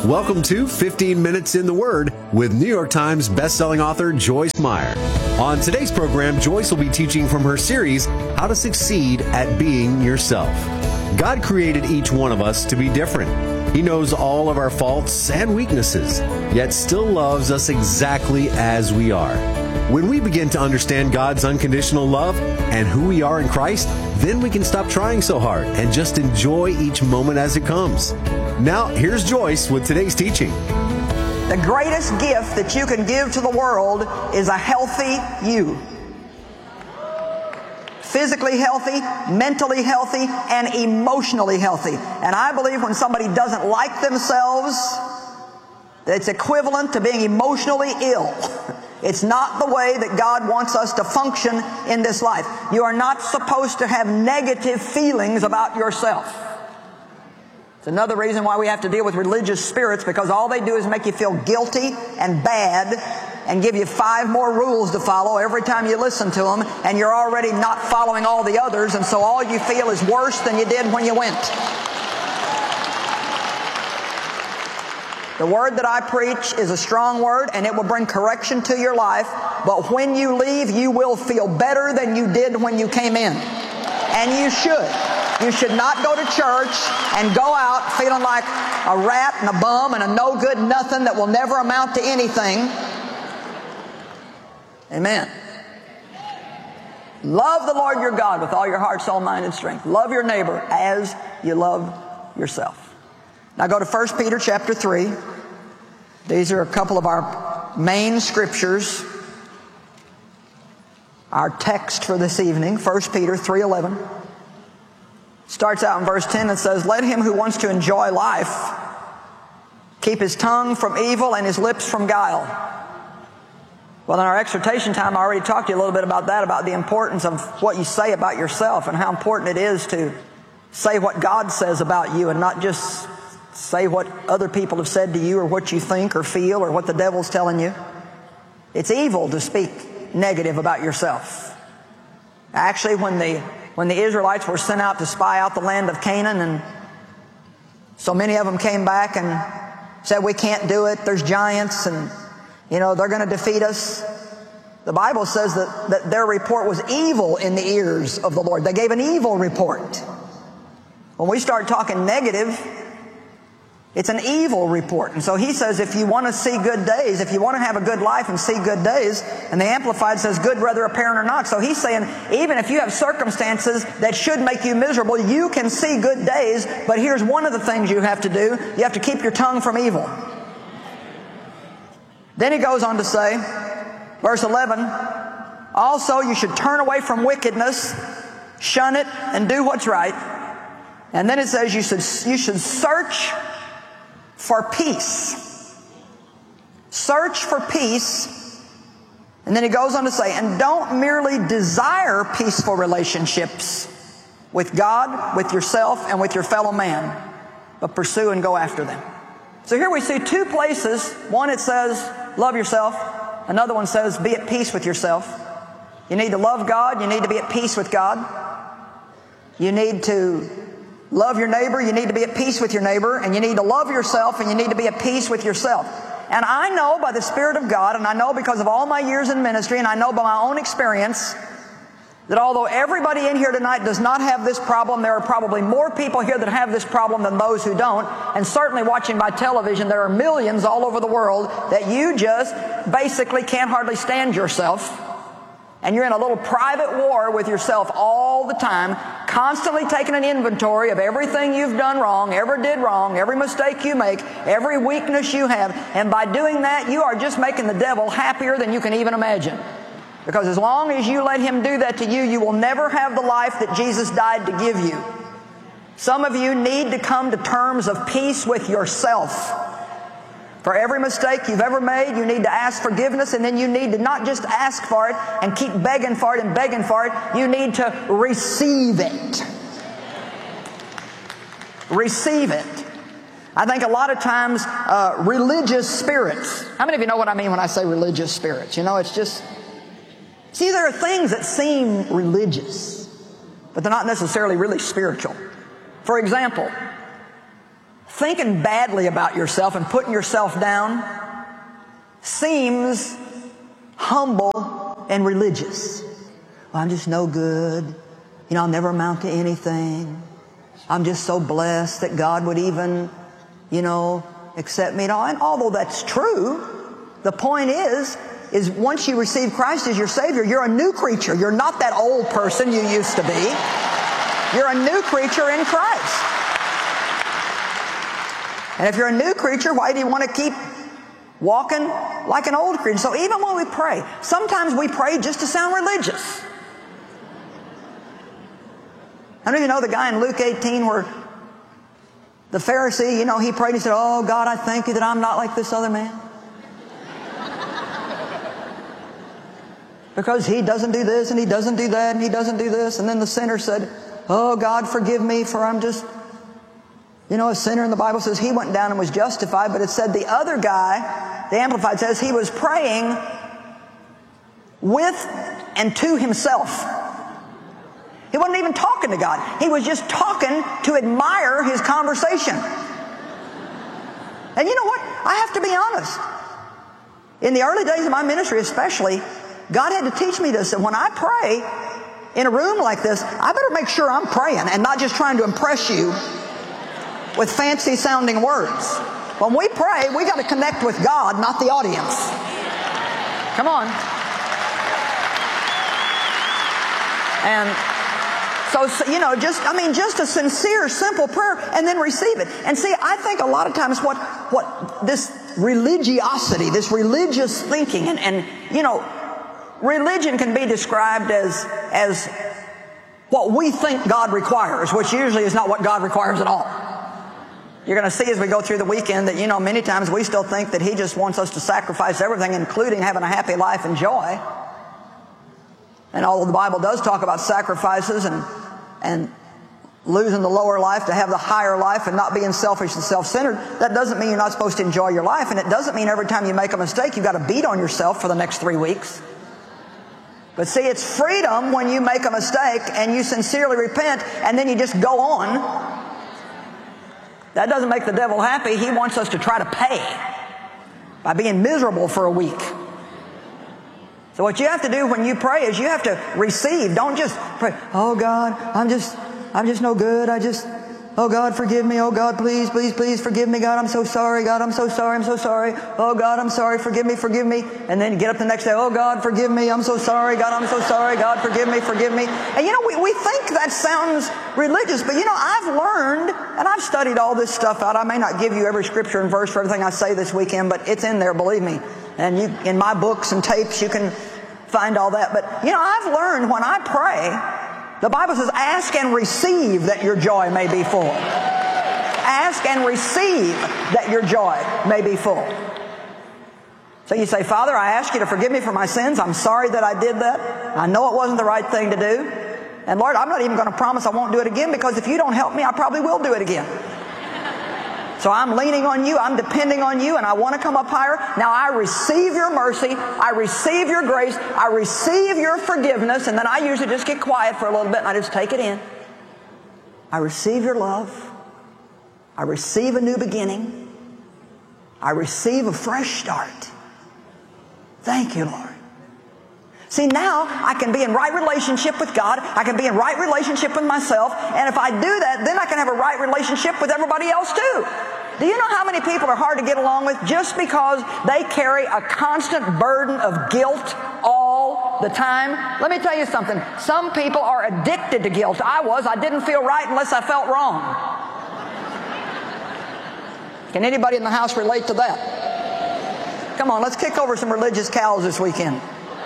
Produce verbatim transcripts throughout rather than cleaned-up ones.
Welcome to fifteen minutes in the Word with New York Times bestselling author Joyce Meyer. On today's program, Joyce will be teaching from her series, How to Succeed at Being Yourself. God created each one of us to be different. He knows all of our faults and weaknesses, yet still loves us exactly as we are. When we begin to understand God's unconditional love and who we are in Christ, then we can stop trying so hard and just enjoy each moment as it comes. Now, here's Joyce with today's teaching. The greatest gift that you can give to the world is a healthy you. Physically healthy, mentally healthy, and emotionally healthy. And I believe when somebody doesn't like themselves, it's equivalent to being emotionally ill. It's not the way that God wants us to function in this life. You are not supposed to have negative feelings about yourself. It's another reason why we have to deal with religious spirits, because all they do is make you feel guilty and bad and give you five more rules to follow every time you listen to them, and you're already not following all the others, and so all you feel is worse than you did when you went. The word that I preach is a strong word, and it will bring correction to your life, but when you leave, you will feel better than you did when you came in. And you should. You should not go to church and go out feeling like a rat and a bum and a no good nothing that will never amount to anything. Amen. Love the Lord your God with all your heart, soul, mind, and strength. Love your neighbor as you love yourself. Now go to First Peter chapter three. These are a couple of our main scriptures. Our text for this evening, First Peter three eleven. Starts out in verse ten and says, "Let him who wants to enjoy life keep his tongue from evil and his lips from guile." Well, in our exhortation time, I already talked to you a little bit about that, about the importance of what you say about yourself and how important it is to say what God says about you and not just say what other people have said to you or what you think or feel or what the devil's telling you. It's evil to speak negative about yourself. Actually, when the when the Israelites were sent out to spy out the land of Canaan, and so many of them came back and said, "We can't do it. There's giants, and you know they're going to defeat us." The Bible says that, that their report was evil in the ears of the Lord. They gave an evil report. When we start talking negative, it's an evil report. And so he says if you want to see good days, if you want to have a good life and see good days, and the Amplified says good whether apparent or not. So he's saying even if you have circumstances that should make you miserable, you can see good days, but here's one of the things you have to do. You have to keep your tongue from evil. Then he goes on to say, verse eleven, "Also you should turn away from wickedness, shun it, and do what's right." And then it says you should, you should search for peace. Search for peace. And then he goes on to say, and don't merely desire peaceful relationships with God, with yourself, and with your fellow man, but pursue and go after them. So here we see two places. One, it says, love yourself. Another one says, be at peace with yourself. You need to love God. You need to be at peace with God. You need to love your neighbor, you need to be at peace with your neighbor, and you need to love yourself, and you need to be at peace with yourself. And I know by the Spirit of God, and I know because of all my years in ministry, and I know by my own experience, that although everybody in here tonight does not have this problem, there are probably more people here that have this problem than those who don't. And certainly watching by television, there are millions all over the world that you just basically can't hardly stand yourself. And you're in a little private war with yourself all the time, constantly taking an inventory of everything you've done wrong, ever did wrong, every mistake you make, every weakness you have. And by doing that, you are just making the devil happier than you can even imagine. Because as long as you let him do that to you, you will never have the life that Jesus died to give you. Some of you need to come to terms of peace with yourself. For every mistake you've ever made, you need to ask forgiveness, and then you need to not just ask for it and keep begging for it and begging for it. You need to receive it. Receive it. I think a lot of times uh, religious spirits. How many of you know what I mean when I say religious spirits? You know, it's just... See, there are things that seem religious, but they're not necessarily really spiritual. For example, thinking badly about yourself and putting yourself down seems humble and religious. Well, I'm just no good. You know, I'll never amount to anything. I'm just so blessed that God would even, you know, accept me. And although that's true, the point is, is once you receive Christ as your Savior, you're a new creature. You're not that old person you used to be. You're a new creature in Christ. And if you're a new creature, why do you want to keep walking like an old creature? So even when we pray, sometimes we pray just to sound religious. I don't even know the guy in Luke eighteen where the Pharisee, you know, he prayed and he said, oh, God, I thank you that I'm not like this other man. Because he doesn't do this and he doesn't do that and he doesn't do this. And then the sinner said, oh, God, forgive me for I'm just, you know, a sinner. And the Bible says he went down and was justified. But it said the other guy, the Amplified says, he was praying with and to himself. He wasn't even talking to God. He was just talking to admire his conversation. And you know what? I have to be honest. In the early days of my ministry especially, God had to teach me this, that when I pray in a room like this, I better make sure I'm praying and not just trying to impress you with fancy sounding words. When we pray, we got to connect with God, not the audience. Come on. And so, you know, just, I mean, just a sincere, simple prayer and then receive it. And see, I think a lot of times what, what this religiosity, this religious thinking, and, and, you know, religion can be described as, as what we think God requires, which usually is not what God requires at all. You're going to see as we go through the weekend that, you know, many times we still think that He just wants us to sacrifice everything, including having a happy life and joy. And although the Bible does talk about sacrifices and, and losing the lower life to have the higher life and not being selfish and self-centered, that doesn't mean you're not supposed to enjoy your life. And it doesn't mean every time you make a mistake, you've got to beat on yourself for the next three weeks. But see, it's freedom when you make a mistake and you sincerely repent and then you just go on. That doesn't make the devil happy. He wants us to try to pay by being miserable for a week. So what you have to do when you pray is you have to receive. Don't just pray, oh God, I'm just, I'm just no good. I just, oh God, forgive me. Oh God, please, please, please forgive me. God, I'm so sorry. God, I'm so sorry. I'm so sorry. Oh God, I'm sorry. Forgive me, forgive me. And then you get up the next day. Oh God, forgive me. I'm so sorry. God, I'm so sorry. God, forgive me, forgive me. And you know, we, we think that sounds religious, but you know, I've learned, and I've studied all this stuff out. I may not give you every scripture and verse for everything I say this weekend, but it's in there, believe me. And you, in my books and tapes, you can find all that. But, you know, I've learned when I pray, the Bible says, ask and receive that your joy may be full. Ask and receive that your joy may be full. So you say, Father, I ask you to forgive me for my sins. I'm sorry that I did that. I know it wasn't the right thing to do. And Lord, I'm not even going to promise I won't do it again, because if you don't help me, I probably will do it again. So I'm leaning on you, I'm depending on you, and I want to come up higher. Now I receive your mercy, I receive your grace, I receive your forgiveness, and then I usually just get quiet for a little bit and I just take it in. I receive your love. I receive a new beginning. I receive a fresh start. Thank you, Lord. See, now I can be in right relationship with God. I can be in right relationship with myself. And if I do that, then I can have a right relationship with everybody else too. Do you know how many people are hard to get along with just because they carry a constant burden of guilt all the time? Let me tell you something. Some people are addicted to guilt. I was. I didn't feel right unless I felt wrong. Can anybody in the house relate to that? Come on, let's kick over some religious cows this weekend.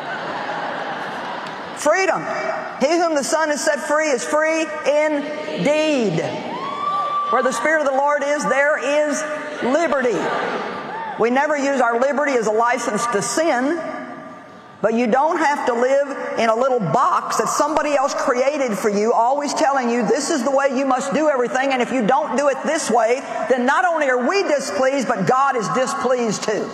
Freedom. He whom the Son has set free is free indeed. Where the Spirit of the Lord is, there is liberty. We never use our liberty as a license to sin, but you don't have to live in a little box that somebody else created for you, always telling you this is the way you must do everything, and if you don't do it this way, then not only are we displeased, but God is displeased too.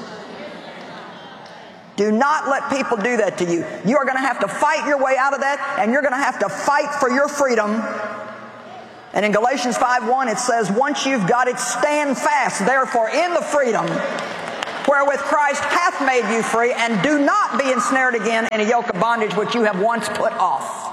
Do not let people do that to you. You are going to have to fight your way out of that, and you're going to have to fight for your freedom And in Galatians five one it says, once you've got it, stand fast, therefore, in the freedom wherewith Christ hath made you free, and do not be ensnared again in a yoke of bondage which you have once put off.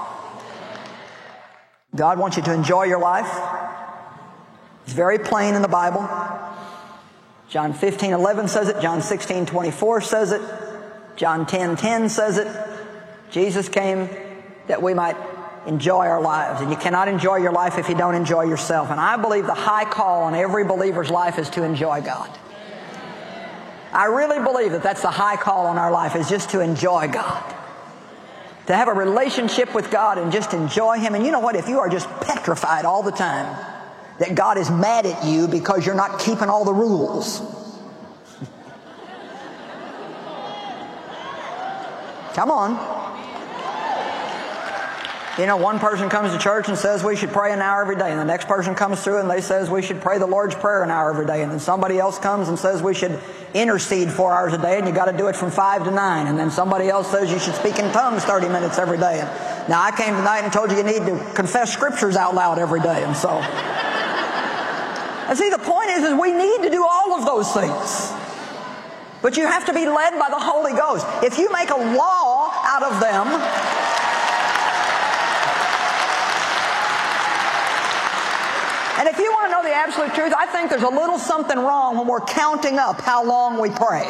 God wants you to enjoy your life. It's very plain in the Bible. John fifteen eleven says it. John sixteen twenty-four says it. John ten ten says it. Jesus came that we might enjoy our lives. And you cannot enjoy your life if you don't enjoy yourself. And I believe the high call on every believer's life is to enjoy God. I really believe that that's the high call on our life, is just to enjoy God. To have a relationship with God and just enjoy Him. And you know what? If you are just petrified all the time that God is mad at you because you're not keeping all the rules. Come on. You know, one person comes to church and says we should pray an hour every day, and the next person comes through and they says we should pray the Lord's Prayer an hour every day, and then somebody else comes and says we should intercede four hours a day, and you got to do it from five to nine, and then somebody else says you should speak in tongues thirty minutes every day. And now I came tonight and told you you need to confess scriptures out loud every day, and so. And see, the point is, is we need to do all of those things. But you have to be led by the Holy Ghost. If you make a law out of them, and if you want to know the absolute truth, I think there's a little something wrong when we're counting up how long we pray.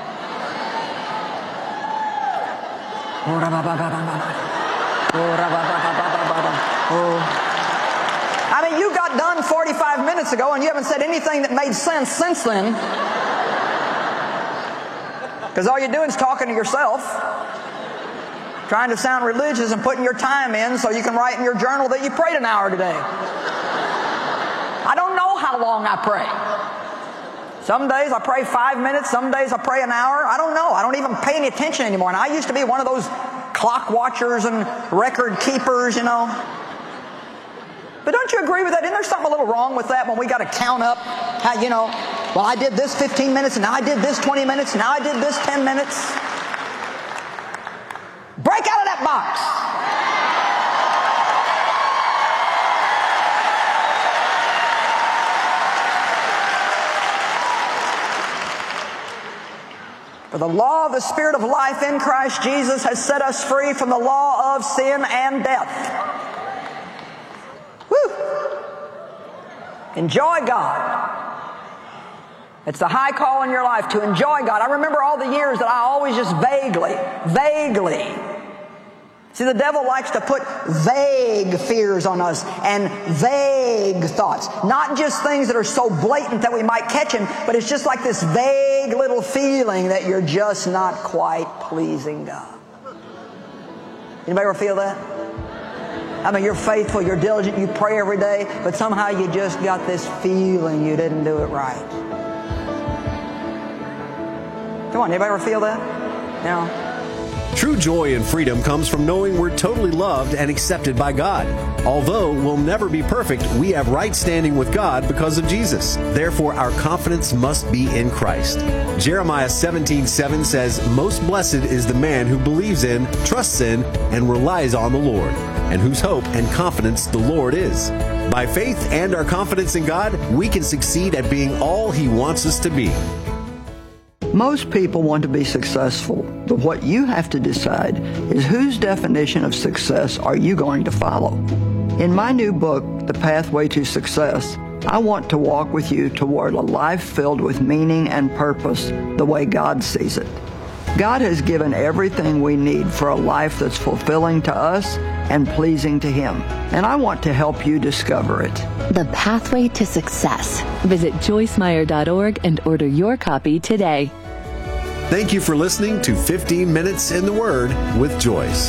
I mean, you got done forty-five minutes ago and you haven't said anything that made sense since then. Because all you're doing is talking to yourself, trying to sound religious and putting your time in so you can write in your journal that you prayed an hour today. I don't know how long I pray. Some days I pray five minutes, some days I pray an hour. I don't know. I don't even pay any attention anymore. And I used to be one of those clock watchers and record keepers, you know. But don't you agree with that? Isn't there something a little wrong with that when we got to count up how, you know, well, I did this fifteen minutes, and now I did this twenty minutes, and now I did this ten minutes. Break out of that box. For the law of the Spirit of life in Christ Jesus has set us free from the law of sin and death. Woo! Enjoy God. It's the high call in your life to enjoy God. I remember all the years that I always just vaguely, vaguely. See, the devil likes to put vague fears on us and vague thoughts. Not just things that are so blatant that we might catch him, but it's just like this vague little feeling that you're just not quite pleasing God. Anybody ever feel that? I mean, you're faithful, you're diligent, you pray every day, but somehow you just got this feeling you didn't do it right. Come on, anybody ever feel that? You know? True joy and freedom comes from knowing we're totally loved and accepted by God. Although we'll never be perfect, we have right standing with God because of Jesus. Therefore, our confidence must be in Christ. Jeremiah seventeen seven says, "Most blessed is the man who believes in, trusts in, and relies on the Lord, and whose hope and confidence the Lord is." By faith and our confidence in God, we can succeed at being all He wants us to be. Most people want to be successful, but what you have to decide is whose definition of success are you going to follow. In my new book, The Pathway to Success, I want to walk with you toward a life filled with meaning and purpose the way God sees it. God has given everything we need for a life that's fulfilling to us and pleasing to Him, and I want to help you discover it. The Pathway to Success. Visit Joyce Meyer dot org and order your copy today. Thank you for listening to fifteen minutes in the Word with Joyce.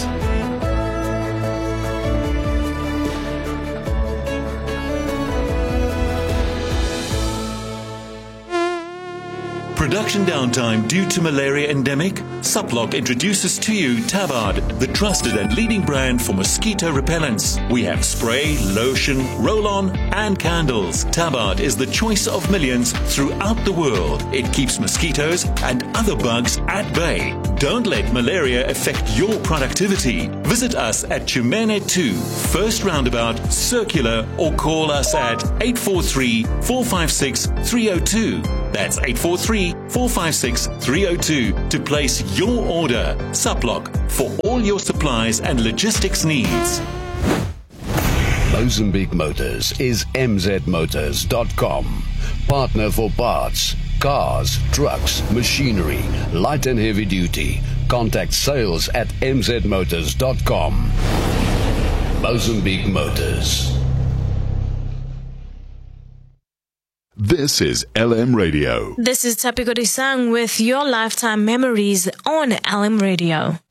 Production downtime due to malaria endemic? Suplock introduces to you Tabard, the trusted and leading brand for mosquito repellents. We have spray, lotion, roll-on, and candles. Tabard is the choice of millions throughout the world. It keeps mosquitoes and other bugs at bay. Don't let malaria affect your productivity. Visit us at Chumene two, First Roundabout, Circular, or call us at eight four three, four five six, three oh two. That's eight four three, four five six, three oh two to place your order. Suplock, for all your supplies and logistics needs. Mozambique Motors is m z motors dot com. Partner for parts, cars, trucks, machinery, light and heavy duty. Contact sales at m z motors dot com. Mozambique Motors. This is L M Radio. This is Tapiko Disang with your lifetime memories on L M Radio.